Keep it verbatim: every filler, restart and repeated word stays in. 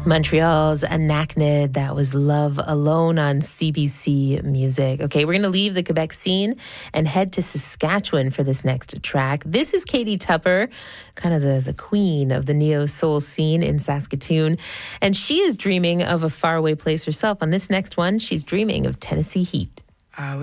Montreal's Anachnid. That was Love Alone on C B C Music. Okay, we're going to leave the Quebec scene and head to Saskatchewan for this next track. This is Katie Tupper, kind of the, the queen of the neo-soul scene in Saskatoon. And she is dreaming of a faraway place herself. On this next one, she's dreaming of Tennessee Heat. I